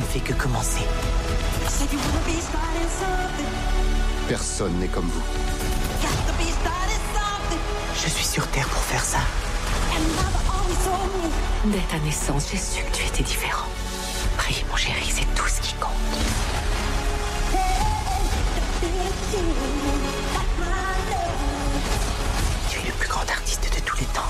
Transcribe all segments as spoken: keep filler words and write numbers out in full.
fait que commencer. Personne n'est comme vous. Je suis sur Terre pour faire ça. Dès ta naissance, j'ai su que tu étais différent. Prie, mon chéri, c'est tout ce qui compte. Tu es le plus grand artiste de tous les temps.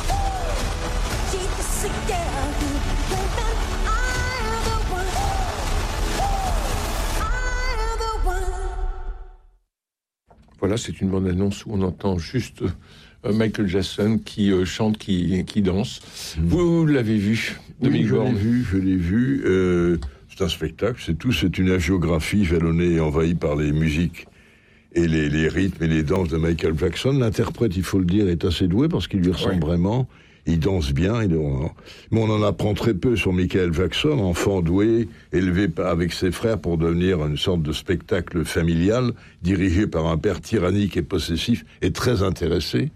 Voilà, c'est une bande-annonce où on entend juste euh, Michael Jackson qui euh, chante, qui, qui danse. Mmh. Vous l'avez vu, Dominique Oui, je l'ai vu, je l'ai vu. Euh, c'est un spectacle, c'est tout. C'est une hagiographie jalonnée et envahie par les musiques et les, les rythmes et les danses de Michael Jackson. L'interprète, il faut le dire, est assez doué parce qu'il lui ressemble oui. vraiment. Il danse bien, il est... mais on en apprend très peu sur Michael Jackson, enfant doué, élevé avec ses frères pour devenir une sorte de spectacle familial, dirigé par un père tyrannique et possessif et très intéressé.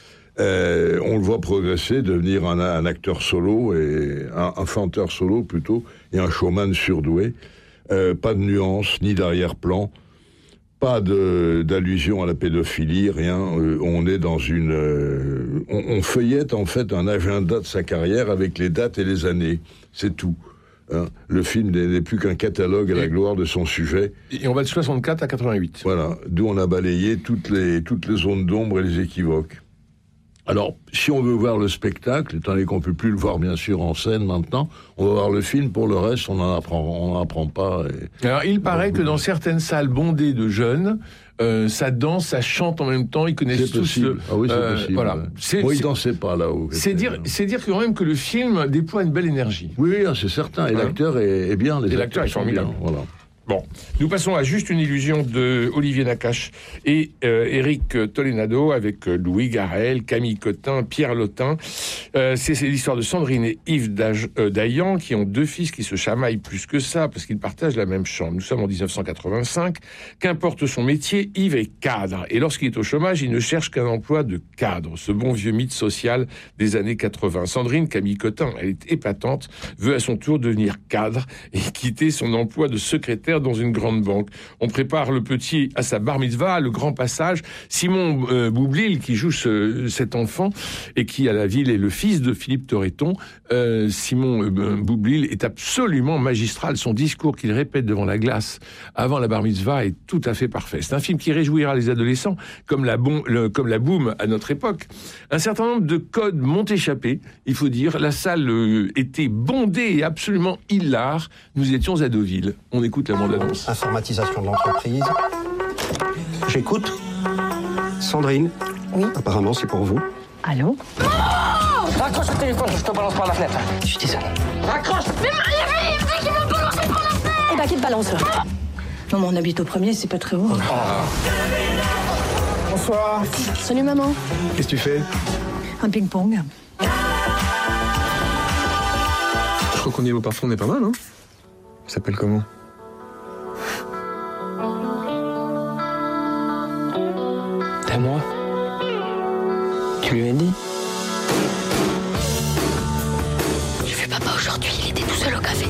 Euh, on le voit progresser, devenir un, un acteur solo, et un, un chanteur solo plutôt, et un showman surdoué. Euh, pas de nuances, ni d'arrière-plan. Pas de, d'allusion à la pédophilie, rien. Euh, on est dans une... Euh, on, on feuillette en fait un agenda de sa carrière avec les dates et les années. C'est tout. Hein. Le film n'est, n'est plus qu'un catalogue à la gloire de son sujet. Et on va de soixante-quatre à quatre-vingt-huit. Voilà. D'où on a balayé toutes les, toutes les zones d'ombre et les équivoques. Alors, si on veut voir le spectacle, étant donné qu'on ne peut plus le voir bien sûr en scène maintenant, on va voir le film. Pour le reste, on n'en apprend, on n'en apprend pas. Et... Alors, il paraît que dans certaines salles bondées de jeunes, euh, ça danse, ça chante en même temps. Ils connaissent c'est tous. Possible. Le, ah oui, c'est euh, possible. Voilà. Ouais. C'est, Moi, c'est, ils dansaient pas là-haut. C'est dire, c'est dire quand même que le film déploie une belle énergie. Oui, oui, c'est certain. Et ouais. l'acteur est, est bien. Les et l'acteur est formidable. Voilà. Bon, nous passons à Juste une illusion de Olivier Nakache et euh, Éric Tolénado avec euh, Louis Garrel, Camille Cotin, Pierre Lotin. Euh, c'est, c'est l'histoire de Sandrine et Yves Daj, euh, Dayan qui ont deux fils qui se chamaillent plus que ça parce qu'ils partagent la même chambre. Nous sommes en dix-neuf cent quatre-vingt-cinq. Qu'importe son métier, Yves est cadre. Et lorsqu'il est au chômage, il ne cherche qu'un emploi de cadre. Ce bon vieux mythe social des années quatre-vingts. Sandrine, Camille Cotin, elle est épatante, veut à son tour devenir cadre et quitter son emploi de secrétaire dans une grande banque. On prépare le petit à sa bar mitzvah, le grand passage. Simon euh, Boublil, qui joue ce, cet enfant et qui à la ville est le fils de Philippe Torreton, euh, Simon euh, Boublil est absolument magistral. Son discours qu'il répète devant la glace avant la bar mitzvah est tout à fait parfait. C'est un film qui réjouira les adolescents comme la, bon, le, comme la boum à notre époque. Un certain nombre de codes m'ont échappé, il faut dire. La salle euh, était bondée et absolument hilare. Nous étions à Deauville. On écoute la bande-annonce. Informatisation de l'entreprise. J'écoute. Sandrine. Oui. Apparemment, c'est pour vous. Allô? Oh, raccroche le téléphone, je te balance par la fenêtre. Je suis désolé. Raccroche. Mais Marie, il me dit qu'il m'a balancé par la fenêtre. Eh ben, qui te balance? Ah. Non, mais on habite au premier, c'est pas très haut. Oh. Bonsoir. Salut, maman. Qu'est-ce que tu fais? Un ping-pong. Je crois qu'on y est au parfum, on est pas mal, hein? Ça s'appelle comment? T'as moi? Tu lui as dit? J'ai vu papa aujourd'hui, il était tout seul au café.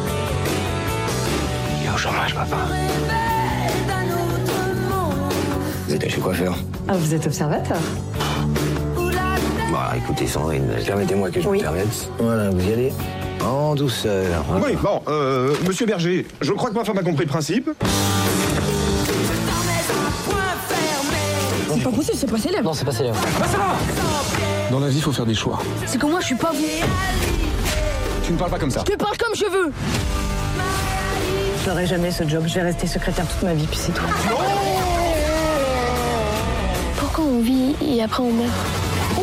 Il est au chômage, papa. Vous êtes chez coiffeur? Ah, vous êtes observateur? Bon, écoutez, Sandrine, permettez-moi que je oui. me permette. Voilà, vous y allez en douceur. Hein. Oui, bon, euh, monsieur Berger, je crois que ma femme a compris le principe. C'est pas possible, c'est pas célèbre. Non, c'est pas célèbre. Bah, ça va. Dans la vie, il faut faire des choix. C'est que moi, je suis pas vous. Tu ne parles pas comme ça. Je te parle comme je veux. Je n'aurai jamais ce job. Je vais rester secrétaire toute ma vie, puis c'est tout. Non. Pourquoi on vit et après on meurt? Ouais.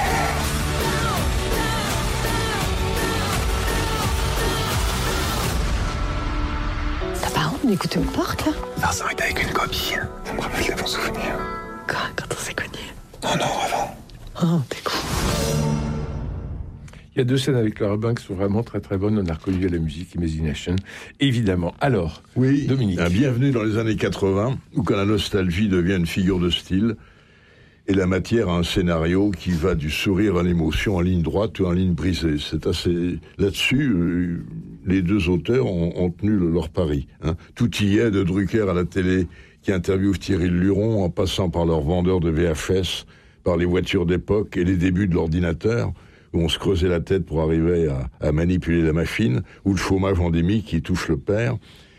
T'as pas honte d'écouter au parc, là? Non, ça arrête avec une copine. Ça me rappelle les bons souvenirs. Quand, quand on s'est connus? Non, non, avant. Oh, t'es con. Il y a deux scènes avec Laura Banks qui sont vraiment très très bonnes. On a reconnu à la musique Imagination, évidemment. Alors, oui, Dominique. Un bienvenue dans les années quatre-vingts, où quand la nostalgie devient une figure de style, et la matière a un scénario qui va du sourire à l'émotion en ligne droite ou en ligne brisée. C'est assez... Là-dessus, euh, les deux auteurs ont, ont tenu le, leur pari. Hein. Tout y est, de Drucker à la télé, qui interviewe Thierry Luron, en passant par leurs vendeurs de V H S, par les voitures d'époque et les débuts de l'ordinateur, où on se creusait la tête pour arriver à, à manipuler la machine, ou le chômage endémique qui touche le père,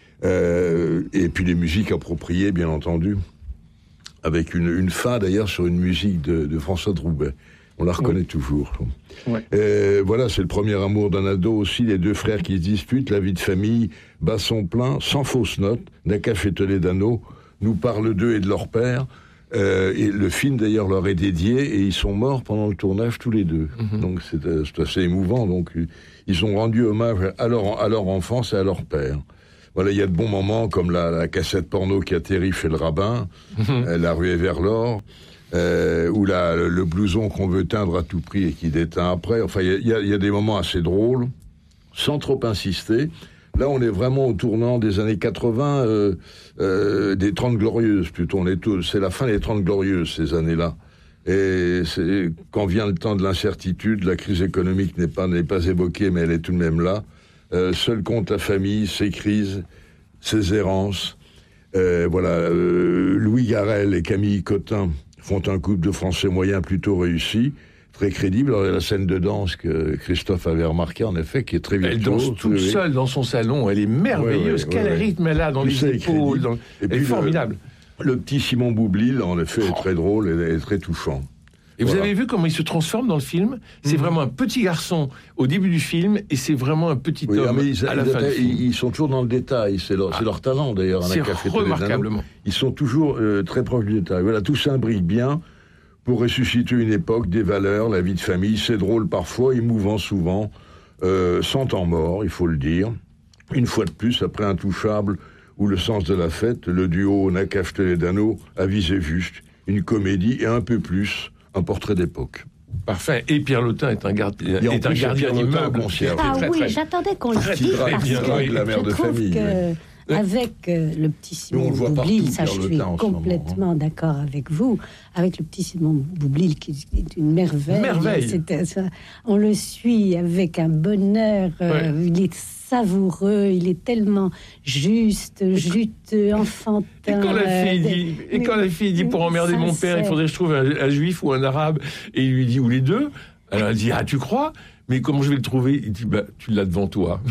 euh, et puis les musiques appropriées, bien entendu, avec une, une fin d'ailleurs sur une musique de, de François Droubet. On la reconnaît oui. toujours. Ouais. Euh, voilà, c'est le premier amour d'un ado aussi, les deux frères qui se disputent, la vie de famille, bat son plein, sans fausse note, Nakache et Toledano nous parlent d'eux et de leur père. Euh, et le film d'ailleurs leur est dédié et ils sont morts pendant le tournage tous les deux. Mm-hmm. Donc c'est, euh, c'est assez émouvant. Donc ils ont rendu hommage à leur, à leur enfance et à leur père. Voilà, il y a de bons moments comme la, la cassette porno qui atterrit chez le rabbin, mm-hmm. euh, la ruée vers l'or, euh, ou la, le, le blouson qu'on veut teindre à tout prix et qui déteint après. Enfin, il y a, y a des moments assez drôles, sans trop insister. Là, on est vraiment au tournant des années quatre-vingts, euh, euh, des Trente Glorieuses, plutôt. On est tout, c'est la fin des Trente Glorieuses, ces années-là. Et c'est, quand vient le temps de l'incertitude, la crise économique n'est pas, n'est pas évoquée, mais elle est tout de même là. Euh, seul compte la famille, ses crises, ses errances. Euh, voilà, euh, Louis Garrel et Camille Cotin font un couple de Français moyens plutôt réussi. Très crédible. Alors, il y a la scène de danse que Christophe avait remarqué, en effet, qui est très virtuose. Elle danse toute oui, seule oui. dans son salon. Elle est merveilleuse. Ouais, ouais, Quel ouais, rythme elle a dans les épaules. Dans... Elle est formidable. Le, le petit Simon Boublil, en effet, est très drôle et est très touchant. Et voilà. Vous avez vu comment il se transforme dans le film ? C'est mmh. vraiment un petit garçon au début du film et c'est vraiment un petit oui, homme ils, à la ils, fin ils, du film. Ils sont toujours dans le détail. C'est leur, ah. c'est leur talent, d'ailleurs. C'est remarquablement. Ils sont toujours euh, très proches du détail. Voilà, tout s'imbrique bien pour ressusciter une époque, des valeurs, la vie de famille. C'est drôle parfois, émouvant souvent, euh, sans temps mort, il faut le dire. Une fois de plus, après Intouchable ou Le sens de la fête, le duo Nakache Toledano a visé juste une comédie et un peu plus un portrait d'époque. Parfait. Et Pierre Lotin est un, garde, est un gardien d'immeuble. Ah très, oui, très, j'attendais qu'on le dise parce bien, que oui, la mère de famille. Que... Avec euh, le petit Simon Boublil, ça je suis complètement d'accord avec vous, avec le petit Simon Boublil qui est une merveille. merveille. C'était, ça, on le suit avec un bonheur, euh, ouais. il est savoureux, il est tellement juste, juteux, enfantin. Et quand la fille dit, euh, et quand la fille dit pour emmerder mon père, il faudrait que je trouve un, un juif ou un arabe, et il lui dit ou les deux, alors elle dit ah tu crois ? Mais comment je vais le trouver ? Il dit bah tu l'as devant toi.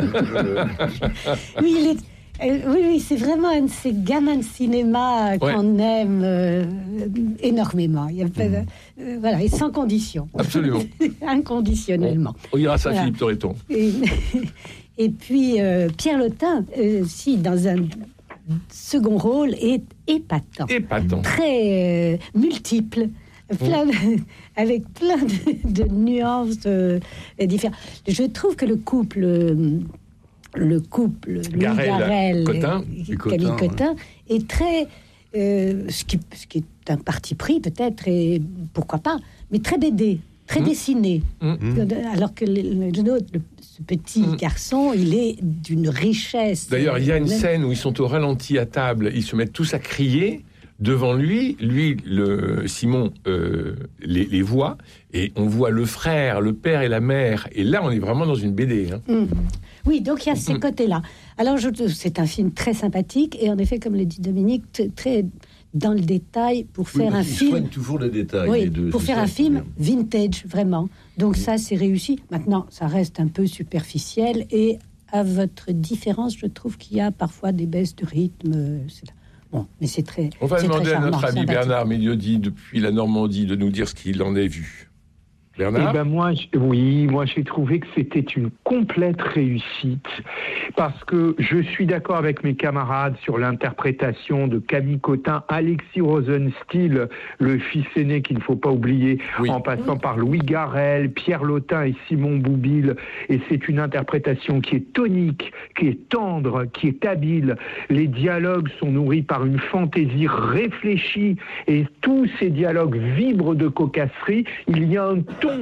Oui, il est. Euh, oui, oui, c'est vraiment un de ces gamins de cinéma ouais. qu'on aime euh, énormément. Il y a, mmh. euh, voilà, et sans condition. Absolument. Inconditionnellement. On, on ira ça, voilà. Philippe Torreton. Et, et puis, euh, Pierre Lotin, euh, si, dans un second rôle, est épatant. Épatant. Très euh, multiple. Plein de, avec plein de, de nuances euh, différentes. Je trouve que le couple... Euh, le couple Garrel, Garrel Cotin, et Camille Cotin, Cotin est très euh, ce, qui, ce qui est un parti pris peut-être et pourquoi pas, mais très B D, très mmh. dessiné. Mmh. Alors que le, le, le, ce petit mmh. garçon, il est d'une richesse. D'ailleurs, il y a une scène où ils sont au ralenti à table, ils se mettent tous à crier. Devant lui, lui, le Simon euh, les, les voit, et on voit le frère, le père et la mère. Et là, on est vraiment dans une B D. Hein. Mmh. Oui, donc il y a ces côtés-là. Alors, je, c'est un film très sympathique, et en effet, comme le dit Dominique, t- très dans le détail pour faire oui, un film. Il soigne toujours les détails. Oui, les deux, pour faire un film vintage, vraiment. Donc oui. Ça, c'est réussi. Maintenant, ça reste un peu superficiel, et à votre différence, je trouve qu'il y a parfois des baisses de rythme. C'est Bon, mais c'est très. On va c'est demander très à notre ami sympathique. Bernard Miliodi depuis la Normandie de nous dire ce qu'il en a vu. Bernard ? Eh ben moi, je, oui, moi j'ai trouvé que c'était une complète réussite parce que je suis d'accord avec mes camarades sur l'interprétation de Camille Cotin, Alexis Rosenstiel, le fils aîné qu'il ne faut pas oublier, oui. en passant oui. par Louis Garrel, Pierre Lotin et Simon Boublil. Et c'est une interprétation qui est tonique, qui est tendre, qui est habile. Les dialogues sont nourris par une fantaisie réfléchie et tous ces dialogues vibrent de cocasserie. Il y a un ton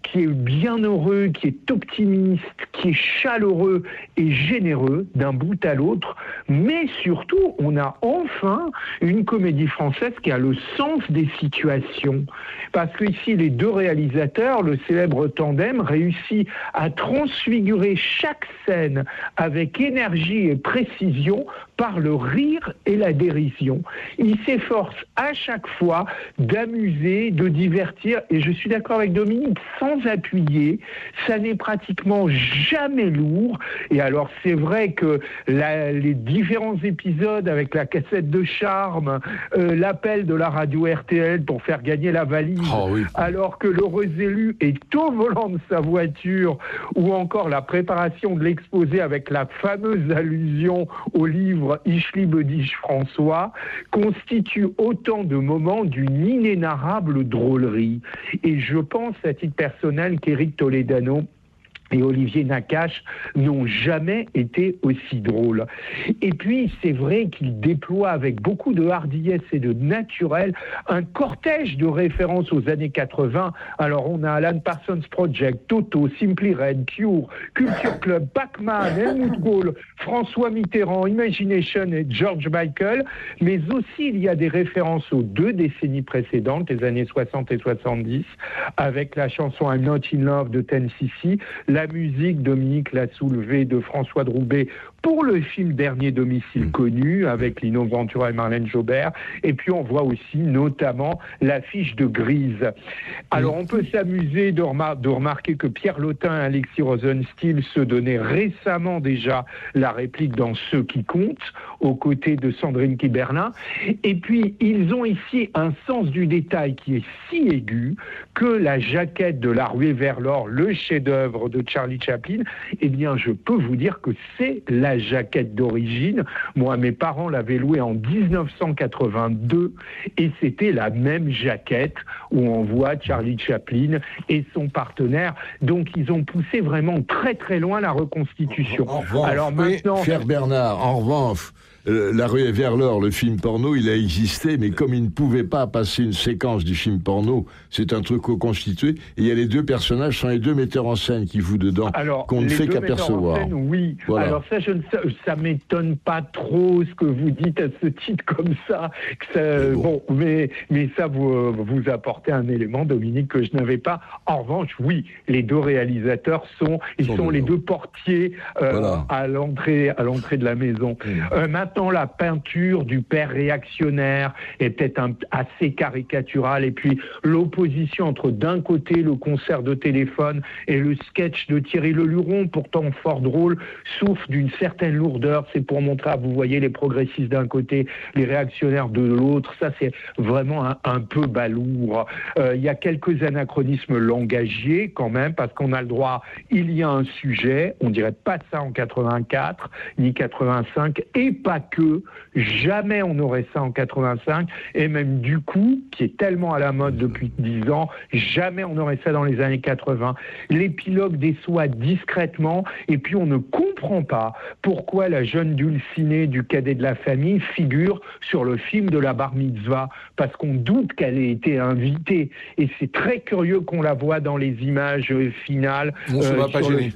qui est bienheureux, qui est optimiste, qui est chaleureux et généreux d'un bout à l'autre, mais surtout, on a enfin une comédie française qui a le sens des situations. Parce que ici, les deux réalisateurs, le célèbre tandem, réussit à transfigurer chaque scène avec énergie et précision par le rire et la dérision. Ils s'efforcent à chaque fois d'amuser, de divertir, et je suis d'accord avec Dominique, sans appuyer, ça n'est pratiquement jamais lourd. Et alors c'est vrai que la, les différents épisodes avec la cassette de charme, euh, l'appel de la radio R T L pour faire gagner la valise, oh oui. alors que l'heureux élu est au volant de sa voiture, ou encore la préparation de l'exposé avec la fameuse allusion au livre Ich liebe dich François, constituent autant de moments d'une inénarrable drôlerie. Et je pense à titre personnel qu'Éric Toledano et Olivier Nakache n'ont jamais été aussi drôles. Et puis, c'est vrai qu'il déploie avec beaucoup de hardiesse et de naturel un cortège de références aux années quatre-vingts. Alors, on a Alan Parsons Project, Toto, Simply Red, Cure, Culture Club, Pac-Man, Helmut Kohl, François Mitterrand, Imagination et George Michael. Mais aussi, il y a des références aux deux décennies précédentes, les années soixante et soixante-dix, avec la chanson I'm Not in Love de Ten C C, la musique, Dominique l'a soulevé, de François Droubet pour le film Dernier domicile connu avec Lino Ventura et Marlène Jobert. Et puis on voit aussi notamment l'affiche de Grise. Alors on peut s'amuser de, remar- de remarquer que Pierre Lotin et Alexis Rosenstiel se donnaient récemment déjà la réplique dans Ceux qui comptent, aux côtés de Sandrine Kiberlin. Et puis ils ont ici un sens du détail qui est si aigu que la jaquette de La Ruée vers l'or, le chef-d'œuvre de Charlie Chaplin, eh bien je peux vous dire que c'est la jaquette d'origine. Moi, mes parents l'avaient louée en dix-neuf cent quatre-vingt-deux et c'était la même jaquette où on voit Charlie Chaplin et son partenaire. Donc, ils ont poussé vraiment très très loin la reconstitution. En revanche, Alors maintenant, cher Bernard, en revanche, euh, La Ruée vers l'or, le film porno, il a existé, mais comme il ne pouvait pas passer une séquence du film porno, c'est un truc reconstitué, et il y a les deux personnages, sont les deux metteurs en scène qui jouent dedans, alors, qu'on ne fait qu'apercevoir. Scène, oui, voilà. Alors ça, je ne, ça, ça m'étonne pas trop ce que vous dites à ce titre comme ça. Que ça mais bon. bon, mais, mais ça, vous, vous apportez un élément, Dominique, que je n'avais pas. En revanche, oui, les deux réalisateurs sont, ils sont, sont les deux portiers euh, voilà. à l'entrée, à l'entrée de la maison. Mmh. Euh, maintenant, la peinture du père réactionnaire est peut-être un, assez caricaturale, et puis l'opposition entre d'un côté le concert de téléphone et le sketch de Thierry Leluron, pourtant fort drôle, souffre d'une certaine lourdeur. C'est pour montrer, vous voyez, les progressistes d'un côté, les réactionnaires de l'autre. Ça, c'est vraiment un, un peu balourd. Euh, il y a quelques anachronismes langagiers quand même, parce qu'on a le droit, il y a un sujet, on dirait pas ça en quatre-vingt-quatre, ni quatre-vingt-cinq, et pas que, jamais on aurait ça en quatre-vingt-cinq, et même du coup, qui est tellement à la mode depuis dix ans, jamais on aurait ça dans les années quatre-vingts. L'épilogue déçoit discrètement, et puis on ne comprend pas pourquoi la jeune dulcinée du cadet de la famille figure sur le film de la bar mitzvah, parce qu'on doute qu'elle ait été invitée, et c'est très curieux qu'on la voit dans les images finales. On se va pas gêner.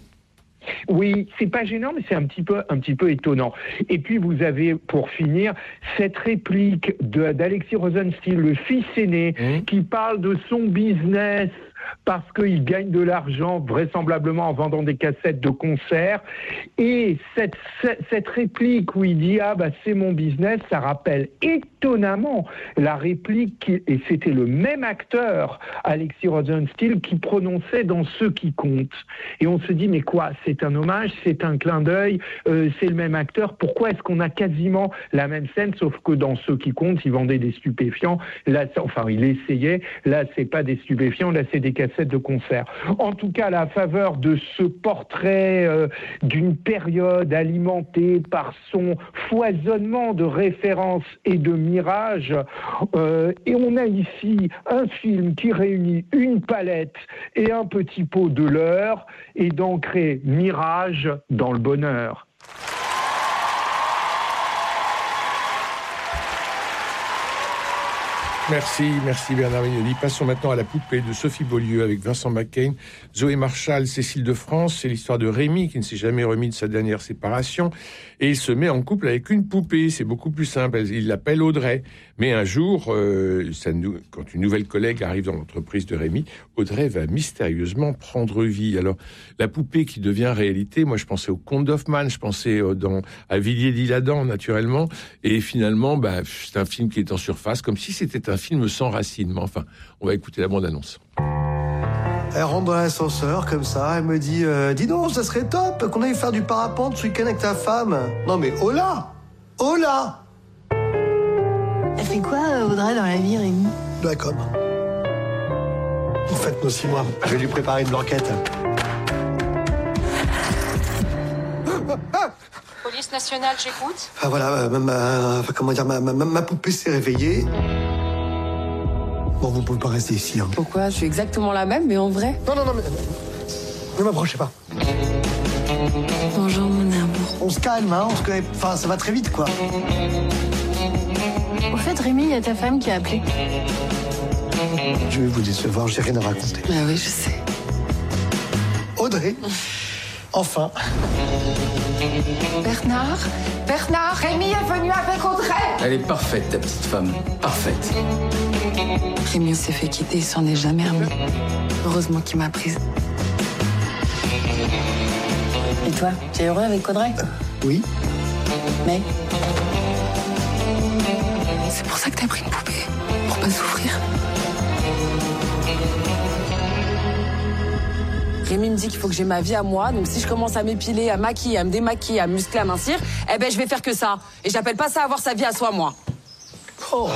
Oui, c'est pas gênant, mais c'est un petit peu, un petit peu étonnant. Et puis vous avez, pour finir, cette réplique de, d'Alexis Rosenstiel, le fils aîné, mmh. qui parle de son business parce qu'il gagne de l'argent vraisemblablement en vendant des cassettes de concert. Et cette, cette réplique où il dit « Ah, bah c'est mon business », ça rappelle étonnamment la réplique, qui, et c'était le même acteur, Alexis Rosenstiel, qui prononçait dans Ceux qui comptent. Et on se dit « Mais quoi, c'est un hommage, c'est un clin d'œil, euh, c'est le même acteur, pourquoi est-ce qu'on a quasiment la même scène, sauf que dans Ceux qui comptent, il vendait des stupéfiants, là, enfin, il essayait, là, c'est pas des stupéfiants, là, c'est des cassettes de concert. En tout cas, à la faveur de ce portrait euh, d'une période alimentée par son foisonnement de références et de mirages, euh, et on a ici un film qui réunit une palette et un petit pot de leurre, et d'ancrer mirage dans le bonheur. Merci, merci Bernard Mignoni. Passons maintenant à La poupée de Sophie Beaulieu avec Vincent McCain, Zoé Marshall, Cécile de France. C'est l'histoire de Rémi qui ne s'est jamais remis de sa dernière séparation et il se met en couple avec une poupée. C'est beaucoup plus simple. Il l'appelle Audrey. Mais un jour, euh, ça nous, quand une nouvelle collègue arrive dans l'entreprise de Rémi, Audrey va mystérieusement prendre vie. Alors, la poupée qui devient réalité, moi je pensais au Conte d'Hoffmann, je pensais euh, dans, à Villiers d'Isle-Adam naturellement. Et finalement, bah, c'est un film qui est en surface, comme si c'était un film sans racines. Mais enfin, on va écouter la bande-annonce. Elle rentre dans l'ascenseur comme ça, elle me dit euh, « Dis donc, ça serait top qu'on aille faire du parapente ce week-end avec ta femme. » Non mais hola, hola. Elle fait quoi, Audrey, dans la vie, Rémi? De la com. En fait, nos six mois, je vais lui préparer une blanquette. Police nationale, j'écoute. Ah voilà, euh, ma, ma, comment dire, ma, ma, ma poupée s'est réveillée. Bon, vous pouvez pas rester ici. Hein. Pourquoi? Je suis exactement la même, mais en vrai. Non, non, non, mais... Ne m'approchez pas. Bonjour, mon amour. On se calme, hein, on se connaît... Enfin, ça va très vite, quoi. Au fait, Rémi, il y a ta femme qui a appelé. Je vais vous décevoir, j'ai rien à raconter. Bah oui, je sais. Audrey, enfin. Bernard Bernard, Rémi est venu avec Audrey. Elle est parfaite, ta petite femme. Parfaite. Rémi s'est fait quitter, il s'en est jamais remis. Heureusement qu'il m'a prise. Et toi, tu es heureux avec Audrey? euh, Oui. Mais c'est pour ça que t'as pris une poupée, pour pas souffrir. Rémi me dit qu'il faut que j'ai ma vie à moi, donc si je commence à m'épiler, à maquiller, à me démaquiller, à me muscler, à mincir, eh ben je vais faire que ça. Et j'appelle pas ça avoir sa vie à soi, moi. Oh.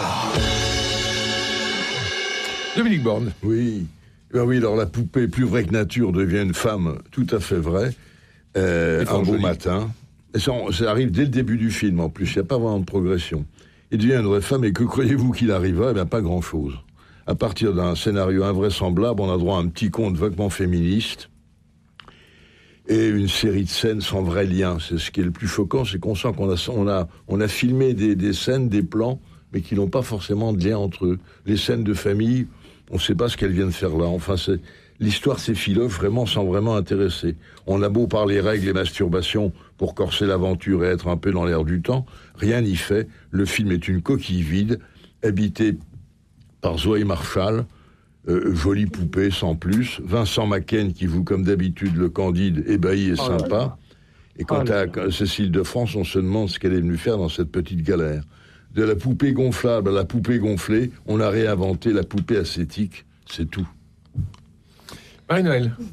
Dominique Borne. Oui. Ben oui, alors la poupée plus vraie que nature devient une femme tout à fait vraie. Euh, un beau joli. matin. Et ça, ça arrive dès le début du film, en plus. Il n'y a pas vraiment de progression. Il devient une vraie femme, et que croyez-vous qu'il arriva? Eh bien, pas grand-chose. À partir d'un scénario invraisemblable, on a droit à un petit conte vaguement féministe et une série de scènes sans vrai lien. C'est ce qui est le plus choquant, c'est qu'on sent qu'on a, on a, on a filmé des, des scènes, des plans, mais qui n'ont pas forcément de lien entre eux. Les scènes de famille, on ne sait pas ce qu'elles viennent faire là. Enfin, c'est, l'histoire s'effiloche vraiment sans vraiment intéresser. On a beau parler règles et masturbation pour corser l'aventure et être un peu dans l'air du temps, rien n'y fait. Le film est une coquille vide, habité par Zoé Marshall, euh, jolie poupée sans plus, Vincent McCain qui joue comme d'habitude le Candide, ébahi et sympa, et quant à Cécile de France, on se demande ce qu'elle est venue faire dans cette petite galère. De la poupée gonflable à la poupée gonflée, on a réinventé la poupée ascétique, c'est tout. Marie-Noël.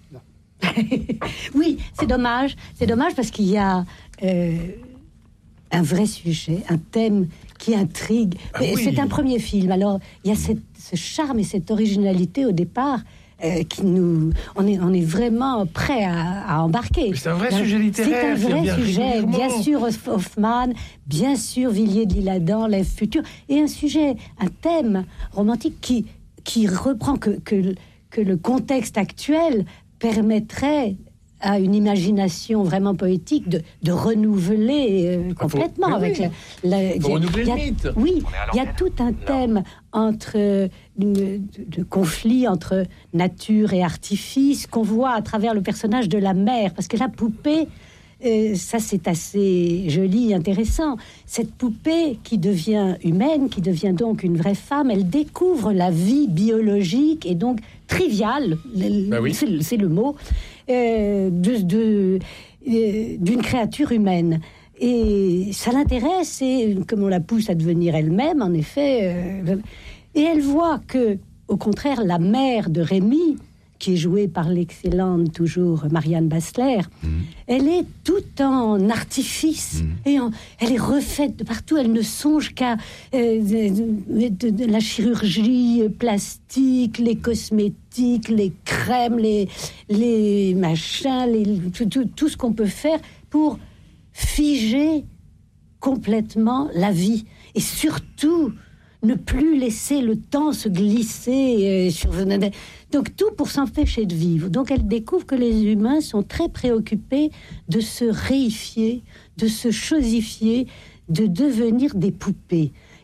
Oui, c'est dommage, c'est dommage parce qu'il y a euh, un vrai sujet, un thème qui intrigue. Ah oui. C'est un premier film, alors il y a cette, ce charme et cette originalité au départ euh, qui nous, on est, on est vraiment prêt à, à embarquer. Mais c'est un vrai Alors, sujet littéraire. C'est un vrai sujet, bien sûr Hoffmann, bien sûr Villiers de l'Isle-Adam, l'Ève future, et un sujet, un thème romantique qui qui reprend que que, que le contexte actuel permettrait à une imagination vraiment poétique de, de renouveler euh, complètement. Faut, avec oui. la, la, faut renouveler y a, le mythe. Oui, il y a tout un thème entre euh, de, de conflit entre nature et artifice qu'on voit à travers le personnage de la mère, parce que la poupée, euh, ça c'est assez joli, intéressant. Cette poupée qui devient humaine, qui devient donc une vraie femme, elle découvre la vie biologique et donc triviale, bah oui. c'est, c'est le mot, euh, de, de, euh, d'une créature humaine. Et ça l'intéresse, et comme on la pousse à devenir elle-même, en effet, euh, et elle voit que, au contraire, la mère de Rémi, qui est jouée par l'excellente toujours Marianne Bassler, mmh. elle est tout en artifice, mmh. et en, elle est refaite de partout, elle ne songe qu'à euh, de, de, de la chirurgie plastique, les cosmétiques, les crèmes, les, les machins, les, tout, tout, tout ce qu'on peut faire pour figer complètement la vie, et surtout ne plus laisser le temps se glisser euh, sur... Donc tout pour s'empêcher de vivre. Donc elle découvre que les humains sont très préoccupés de se réifier, de se chosifier, de devenir des poupées.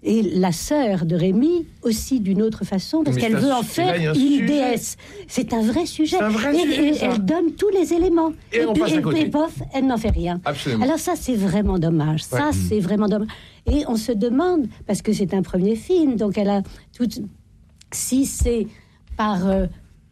Et la sœur de Rémi aussi d'une autre façon, parce Mais qu'elle c'est veut un- en c'est là, il y a faire un une sujet. déesse. C'est un vrai sujet. C'est un vrai et, sujet, et ça. elle donne tous les éléments. Et on puis, passe à côté. et pof, elle n'en fait rien. Absolument. Alors ça, c'est vraiment dommage. Ça, Ouais. c'est vraiment dommage. Et on se demande, parce que c'est un premier film, donc elle a tout... Si c'est par euh,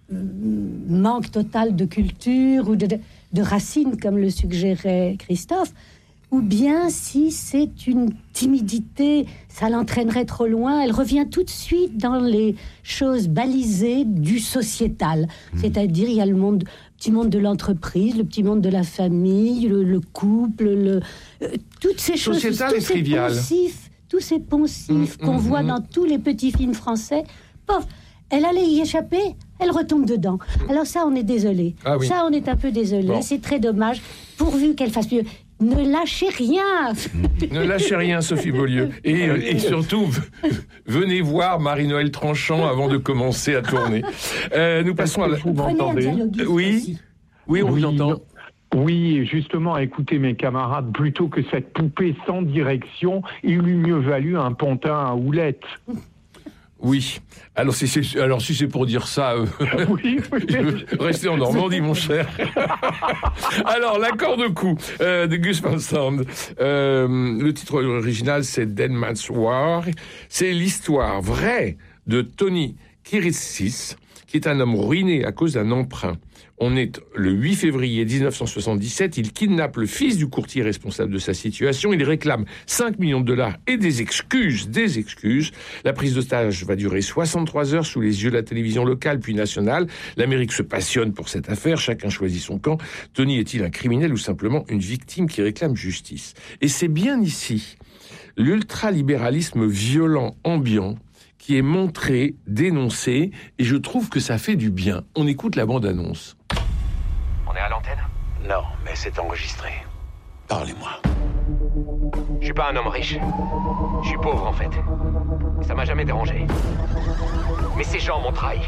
manque total de culture ou de, de, de racines, comme le suggérait Christophe, ou bien si c'est une timidité, ça l'entraînerait trop loin, elle revient tout de suite dans les choses balisées du sociétal. C'est-à-dire, il y a le monde, petit monde de l'entreprise, le petit monde de la famille, le, le couple, le, euh, toutes ces choses, Sociétal tous et ces trivial. poncifs, tous ces poncifs Mm, qu'on mm, voit mm. dans tous les petits films français, pof, elle allait y échapper, elle retombe dedans. Alors ça, on est désolé. Ah oui. Ça, on est un peu désolé. Bon. C'est très dommage, pourvu qu'elle fasse mieux. Ne lâchez rien. Ne lâchez rien, Sophie Beaulieu. Et, euh, et surtout, v- venez voir Marie-Noël Tranchant avant de commencer à tourner. Euh, nous passons à la... Vous m'entendez ? Oui, oui, on vous entend. Oui, justement, à écouter mes camarades, plutôt que cette poupée sans direction, il eût mieux valu un pantin à houlettes. Oui. Alors si c'est, alors, si c'est pour dire ça, euh, Oui, oui. restez en Normandie, mon cher. Alors, l'accord de coup euh, de Gus Van Sant. Euh, le titre original, c'est Dead Man's War. C'est l'histoire vraie de Tony Kiritsis, qui est un homme ruiné à cause d'un emprunt. On est le huit février dix-neuf cent soixante-dix-sept, il kidnappe le fils du courtier responsable de sa situation, il réclame cinq millions de dollars et des excuses, des excuses. La prise d'otage va durer soixante-trois heures sous les yeux de la télévision locale puis nationale. L'Amérique se passionne pour cette affaire, chacun choisit son camp. Tony est-il un criminel ou simplement une victime qui réclame justice ? Et c'est bien ici l'ultralibéralisme violent, ambiant, qui est montré, dénoncé, et je trouve que ça fait du bien. On écoute la bande-annonce. On est à l'antenne ? Non, mais c'est enregistré. Parlez-moi. Je suis pas un homme riche. Je suis pauvre en fait. Ça m'a jamais dérangé. Mais ces gens m'ont trahi.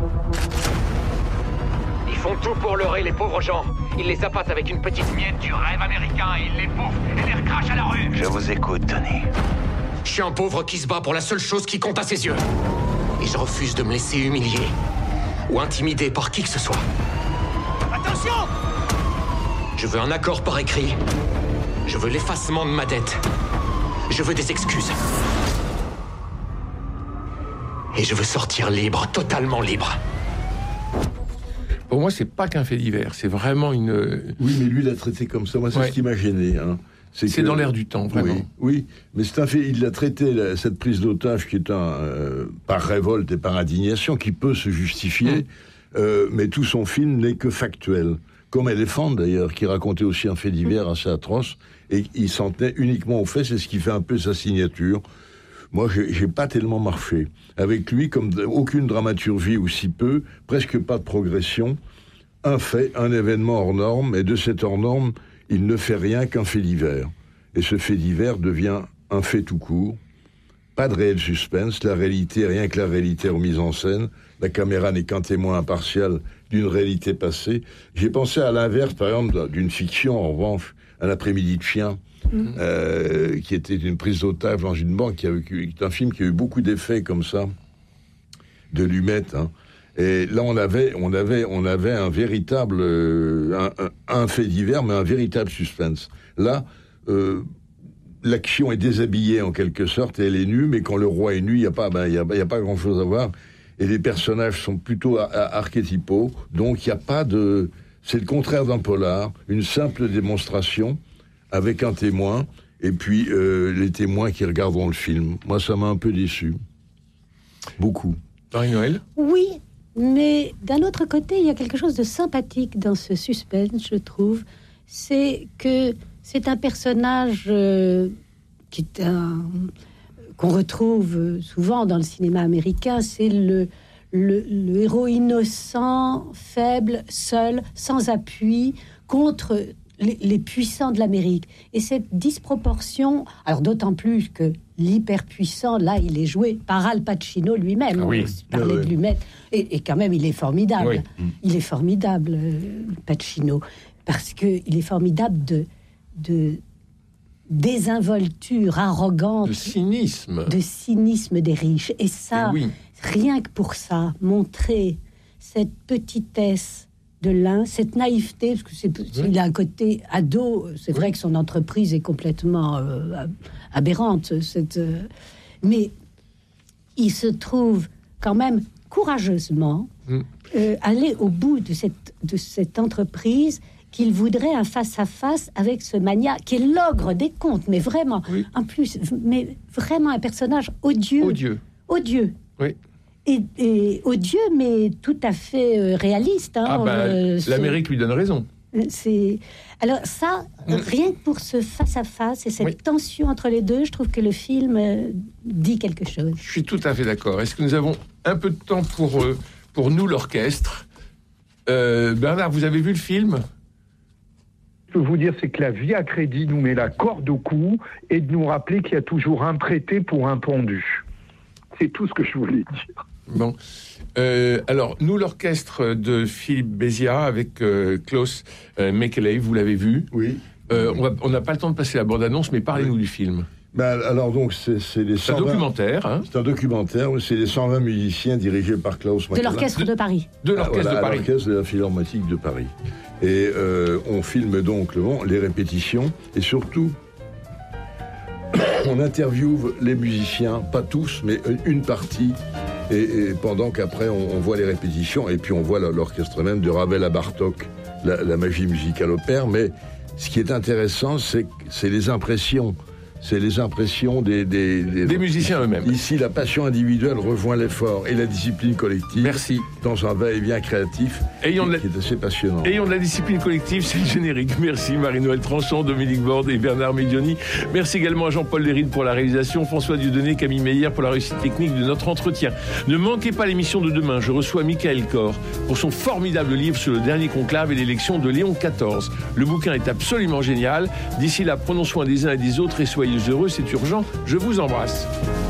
Ils font tout pour leurrer les pauvres gens. Ils les appâtent avec une petite miette du rêve américain et ils les bouffent et les recrachent à la rue. Je vous écoute, Tony. Je suis un pauvre qui se bat pour la seule chose qui compte à ses yeux. Et je refuse de me laisser humilier ou intimider par qui que ce soit. Attention ! Je veux un accord par écrit. Je veux l'effacement de ma dette. Je veux des excuses. Et je veux sortir libre, totalement libre. Pour moi, c'est pas qu'un fait divers, c'est vraiment une... Oui, mais lui l'a traité comme ça. Moi, c'est Ouais. ce qui m'a gêné. Hein. C'est que- dans l'air du temps, vraiment. Oui, oui, mais c'est un fait. Il a traité la- cette prise d'otage qui est un euh, par révolte et par indignation qui peut se justifier, Mm. euh, mais tout son film n'est que factuel. Comme Elephant d'ailleurs, qui racontait aussi un fait divers assez atroce, et il s'en tenait uniquement aux faits. C'est ce qui fait un peu sa signature. Moi, j'ai, j'ai pas tellement marché avec lui, comme de- aucune dramaturgie ou si peu, presque pas de progression. Un fait, un événement hors norme, et de cet hors norme, il ne fait rien qu'un fait divers. Et ce fait divers devient un fait tout court. Pas de réel suspense, la réalité, rien que la réalité remise en scène. La caméra n'est qu'un témoin impartial d'une réalité passée. J'ai pensé à l'inverse, par exemple, d'une fiction, en revanche, Un après-midi de chien, mmh. euh, qui était une prise d'otage dans une banque, qui, a eu, qui est un film qui a eu beaucoup d'effets comme ça, de Lumet, hein. Et là, on avait, on avait, on avait un véritable, euh, un, un, un fait divers, mais un véritable suspense. Là, euh, l'action est déshabillée en quelque sorte, et elle est nue, mais quand le roi est nu, il n'y a pas, ben, il y a, il y a pas grand-chose à voir. Et les personnages sont plutôt a, a, archétypaux, donc il n'y a pas de... C'est le contraire d'un polar, une simple démonstration avec un témoin, et puis euh, les témoins qui regarderont le film. Moi, ça m'a un peu déçu. Beaucoup. Marie-Noël ? Oui, mais d'un autre côté, il y a quelque chose de sympathique dans ce suspense, je trouve. C'est que c'est un personnage euh, qui est un... qu'on retrouve souvent dans le cinéma américain. C'est le, le, le héros innocent, faible, seul, sans appui, contre les, les puissants de l'Amérique. Et cette disproportion, alors d'autant plus que l'hyperpuissant, là, il est joué par Al Pacino lui-même. Ah oui. On parlait Ah ouais. de Lumet. Et, et quand même, il est formidable. Oui. Il est formidable, euh, Pacino, parce qu'il est formidable de, de, désinvolture arrogante, de cynisme, de cynisme des riches. Et ça, et oui. rien que pour ça, montrer cette petitesse de l'un, cette naïveté, parce que c'est, oui. il a un côté ado. C'est oui. vrai que son entreprise est complètement euh, aberrante, cette, euh, mais il se trouve quand même courageusement mm. euh, aller au bout de cette, de cette entreprise qu'il voudrait un face-à-face avec ce mania qui est l'ogre des contes, mais vraiment, oui. en plus, mais vraiment un personnage odieux. Odieux. Odieux. Oui. Et, et odieux, mais tout à fait euh, réaliste. Hein, ah ben, euh, l'Amérique lui donne raison. C'est... Alors ça, mmh. rien que pour ce face-à-face et cette oui. tension entre les deux, je trouve que le film euh, dit quelque chose. Je suis tout à fait d'accord. Est-ce que nous avons un peu de temps pour, euh, pour nous, l'orchestre euh, Bernard, vous avez vu le film ? Je peux vous dire, c'est que la vie à crédit nous met la corde au cou et de nous rappeler qu'il y a toujours un prêté pour un pendu. C'est tout ce que je voulais dire. Bon. Euh, alors, nous, l'orchestre de Philippe Béziat avec euh, Klaus euh, Mekele, vous l'avez vu. Oui. Euh, on n'a pas le temps de passer la bande-annonce, mais parlez-nous oui. du film. Ben, alors, donc, c'est, c'est les C'est un documentaire. Hein. C'est un documentaire, c'est les cent vingt musiciens dirigés par Klaus Mekele. De l'orchestre de, de Paris. De l'orchestre ah, voilà, de Paris. L'orchestre de la Philharmonique de Paris. Et euh, on filme donc bon, les répétitions, et surtout, on interviewe les musiciens, pas tous, mais une partie, et, et pendant qu'après on, on voit les répétitions, et puis on voit l'orchestre même de Ravel à Bartók, la, la magie musicale opère. Mais ce qui est intéressant, c'est, c'est les impressions. C'est les impressions des, des, des, des musiciens eux-mêmes. Ici, la passion individuelle rejoint l'effort et la discipline collective. Merci. Dans un va-et-vient créatif Ayons qui, la... qui est assez passionnant. Ayons de la discipline collective, c'est le générique. Merci Marie-Noël Tranchant, Dominique Borde et Bernard Medioni. Merci également à Jean-Paul Lérine pour la réalisation, François Dieudonné, Camille Meyer pour la réussite technique de notre entretien. Ne manquez pas l'émission de demain. Je reçois Michael Kor pour son formidable livre sur le dernier conclave et l'élection de Léon quatorze. Le bouquin est absolument génial. D'ici là, prenons soin des uns et des autres et soyez heureux, c'est urgent. Je vous embrasse.